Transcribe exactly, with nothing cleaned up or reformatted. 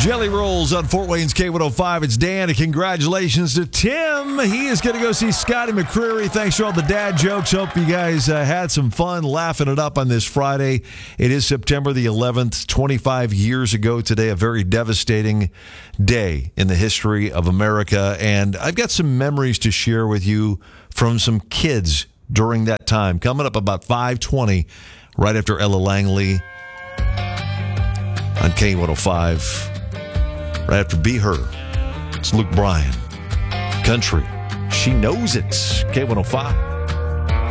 Jelly Rolls on Fort Wayne's K one oh five. It's Dan, and congratulations to Tim. He is going to go see Scotty McCreery. Thanks for all the dad jokes. Hope you guys uh, had some fun laughing it up on this Friday. It is September the eleventh, twenty-five years ago today, a very devastating day in the history of America. And I've got some memories to share with you from some kids during that time. Coming up about five twenty, right after Ella Langley on K one oh five. Right after Be Her, it's Luke Bryan. Country. She knows it. K one oh five.